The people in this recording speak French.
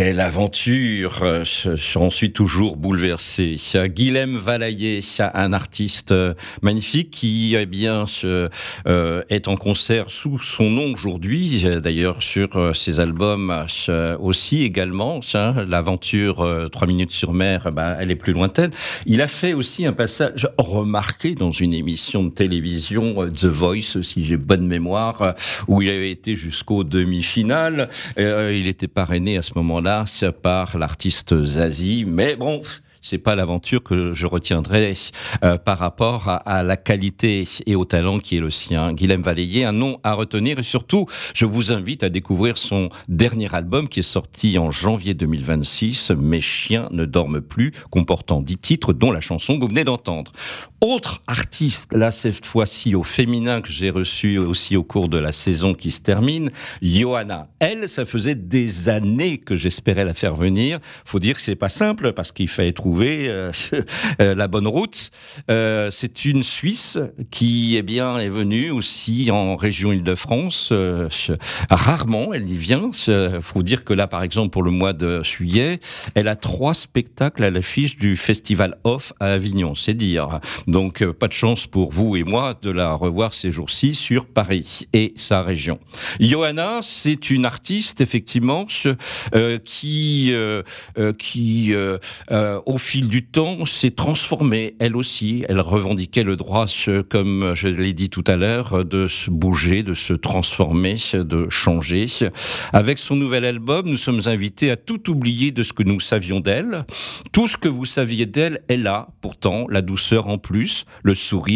Et l'aventure, j'en suis toujours bouleversé. Guilhem Valaillé, un artiste magnifique qui est en concert sous son nom aujourd'hui, d'ailleurs sur ses albums aussi également. L'aventure 3 minutes sur mer, elle est plus lointaine. Il a fait aussi un passage remarqué dans une émission de télévision, The Voice, si j'ai bonne mémoire, où il avait été jusqu'aux demi-finales. Il était parrainé à ce moment-là par l'artiste Zazie, mais bon, c'est pas l'aventure que je retiendrai par rapport à la qualité et au talent qui est le sien. Guilhem Valaillé, un nom à retenir, et surtout, je vous invite à découvrir son dernier album qui est sorti en janvier 2026, Mes chiens ne dorment plus, comportant 10 titres, dont la chanson que vous venez d'entendre. Autre artiste, là cette fois-ci au féminin, que j'ai reçu aussi au cours de la saison qui se termine, Johanna. Elle, ça faisait des années que j'espérais la faire venir. Faut dire que c'est pas simple parce qu'il fallait trouver la bonne route. C'est une Suisse qui est venue aussi en région Île-de-France. Rarement, elle y vient. Faut dire que là, par exemple, pour le mois de juillet, elle a 3 spectacles à l'affiche du Festival Off à Avignon. C'est dire. Donc, pas de chance pour vous et moi de la revoir ces jours-ci sur Paris et sa région. Johanna, c'est une artiste, effectivement, qui au fil du temps, s'est transformée. Elle aussi, elle revendiquait le droit, comme je l'ai dit tout à l'heure, de se bouger, de se transformer, de changer. Avec son nouvel album, nous sommes invités à tout oublier de ce que nous savions d'elle. Tout ce que vous saviez d'elle est là, pourtant, la douceur en plus, le sourire.